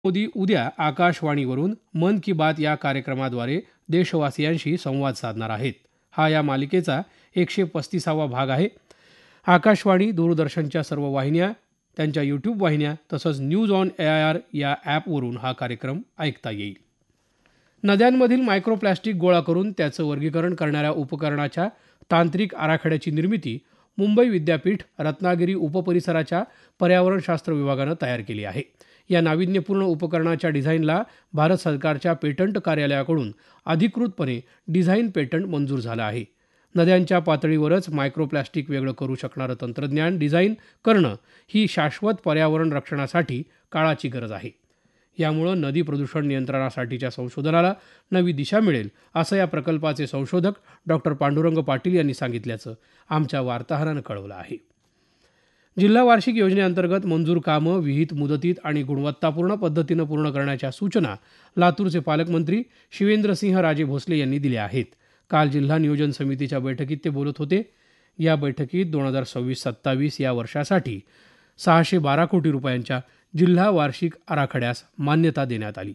मोदी उद्या आकाशवाणीवरून मन की बात या कार्यक्रमाद्वारे देशवासियांशी संवाद साधणार आहेत. हा या मालिकेचा 135वा भाग आहे. आकाशवाणी, दूरदर्शनच्या सर्व वाहिन्या, त्यांच्या यूट्यूब वाहिन्या तसंच न्यूज ऑन एआयआर या ॲपवरून हा कार्यक्रम ऐकता येईल. नद्यांमधील मायक्रोप्लास्टिक गोळा करून त्याचं वर्गीकरण करणाऱ्या उपकरणाच्या तांत्रिक आराखड्याची निर्मिती मुंबई विद्यापीठ रत्नागिरी उपपरिसराच्या पर्यावरणशास्त्र विभागानं तयार केली आहे. या नाविन्यपूर्ण उपकरणाच्या डिझाईनला भारत सरकारच्या पेटंट कार्यालयाकडून अधिकृतपणे डिझाईन पेटंट मंजूर झालं आहे. नद्यांच्या पातळीवरच मायक्रोप्लास्टिक वेगळं करू शकणारं तंत्रज्ञान डिझाईन करणं ही शाश्वत पर्यावरण रक्षणासाठी काळाची गरज आहे. यामुळं नदी प्रदूषण नियंत्रणासाठीच्या संशोधनाला नवी दिशा मिळेल, असं या प्रकल्पाचे संशोधक डॉक्टर पांडुरंग पाटील यांनी सांगितल्याचं आमच्या वार्ताहरानं कळवलं आहे. जिल्हा वार्षिक योजनेअंतर्गत मंजूर कामं विहित मुदतीत आणि गुणवत्तापूर्ण पद्धतीनं पूर्ण करण्याच्या सूचना लातूरचे पालकमंत्री शिवेंद्रसिंह राजे भोसले यांनी दिल्या आहेत. काल जिल्हा नियोजन समितीच्या बैठकीत ते बोलत होते. या बैठकीत 2026-27 या वर्षासाठी 612 कोटी रुपयांच्या जिल्हा वार्षिक आराखड्यास मान्यता देण्यात आली.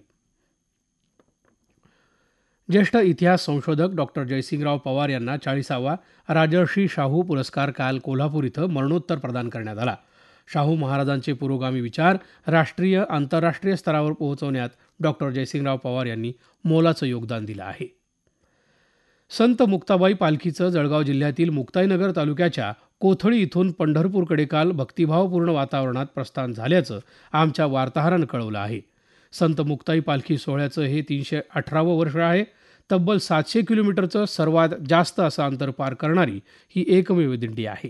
ज्येष्ठ इतिहास संशोधक डॉक्टर जयसिंगराव पवार यांना 40वा राजर्षी शाहू पुरस्कार काल कोल्हापूर इथं मरणोत्तर प्रदान करण्यात आला. शाहू महाराजांचे पुरोगामी विचार राष्ट्रीय आंतरराष्ट्रीय स्तरावर पोहोचवण्यात डॉक्टर जयसिंगराव पवार यांनी मोलाचं योगदान दिलं आहे. संत मुक्ताबाई पालखीचं जळगाव जिल्ह्यातील मुक्ताईनगर तालुक्याच्या कोथळी इथून पंढरपूरकडे काल भक्तिभावपूर्ण वातावरणात प्रस्थान झाल्याचं आमच्या वार्ताहरानं कळवलं आहे. संत मुक्ताई पालखी सोहळ्याचं हे 318वं वर्ष आहे. तब्बल 700 किलोमीटरचं सर्वात जास्त असं अंतर पार करणारी ही एकमेव दिंडी आहे.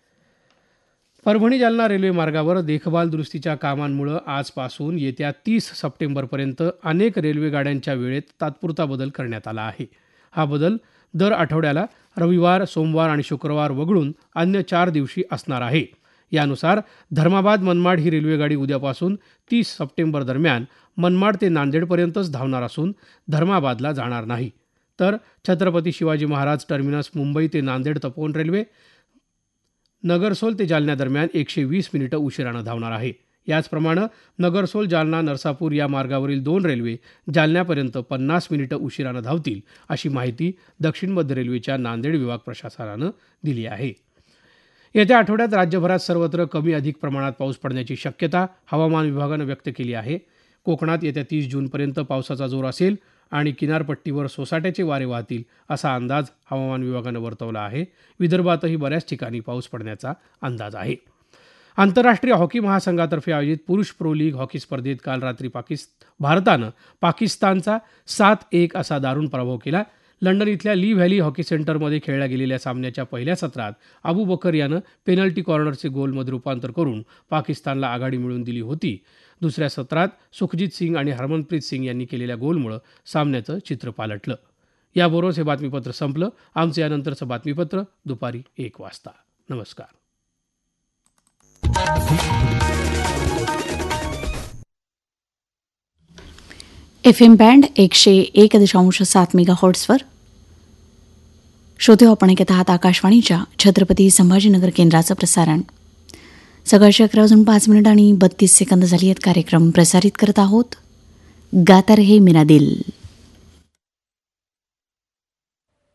परभणी जालना रेल्वे मार्गावर देखभाल दुरुस्तीच्या कामांमुळे आजपासून येत्या 30 सप्टेंबरपर्यंत अनेक रेल्वे गाड्यांच्या वेळेत तात्पुरता बदल करण्यात आला आहे. हा बदल दर आठवड्याला रविवार, सोमवार आणि शुक्रवार वगळून अन्य 4 दिवशी असणार आहे. यानुसार धर्माबाद मनमाड ही रेल्वेगाडी उद्यापासून 30 सप्टेंबर दरम्यान मनमाड ते नांदेडपर्यंतच धावणार असून धर्माबादला जाणार नाही. तर छत्रपती शिवाजी महाराज टर्मिनस मुंबई ते नांदेड तपोवन रेल्वे नगरसोल ते जालन्या दरम्यान 120 मिनिटं उशिरानं धावणार आहे. याचप्रमाणे नगरसोल जालना नरसापूर या मार्गावरील 2 रेल्वे जालन्यापर्यंत 50 मिनिटं उशिरानं धावतील, अशी माहिती दक्षिण मध्य रेल्वेच्या नांदेड विभाग प्रशासनानं दिली आहे. येत्या आठवड्यात राज्यभरात सर्वत्र कमी अधिक प्रमाणात पाऊस पडण्याची शक्यता हवामान विभागानं व्यक्त केली आहे. कोकणात येत्या 30 जूनपर्यंत पावसाचा जोर असेल आणि किनारपट्टीवर सोसाट्याचे वारे वाहतील, असा अंदाज हवामान विभागानं वर्तवला आहे. विदर्भातही बऱ्याच ठिकाणी पाऊस पडण्याचा अंदाज आहे. आंतरराष्ट्रीय हॉकी महासंघातर्फे आयोजित पुरुष प्रो लीग हॉकी स्पर्धेत काल रात्री भारतानं पाकिस्तानचा 7-1 असा दारुण पराभव केला. लंडन इथल्या ली व्हॅली हॉकी सेंटरमध्ये खेळल्या गेलेल्या सामन्याच्या पहिल्या सत्रात अबू बकर यानं पेनल्टी कॉर्नरचे गोलमध्ये रूपांतर करून पाकिस्तानला आघाडी मिळवून दिली होती. दुसऱ्या सत्रात सुखजित सिंग आणि हरमनप्रीत सिंग यांनी केलेल्या गोलमुळे सामन्याचं चित्र पालटलं. याबरोबरच हे बातमीपत्र संपलं. आमचं यानंतरचं बातमीपत्र दुपारी 1 वाजता. नमस्कार. FM बँड 101.7 मेगाहर्ट्झवर श्रोते आपण ऐकत आहात आकाशवाणीच्या छत्रपती संभाजीनगर केंद्राचं प्रसारण. सकाळचे 11:05 आणि 32 सेकंद झाली आहेत. कार्यक्रम प्रसारित करत आहोत गाता रहे मेरा दिल.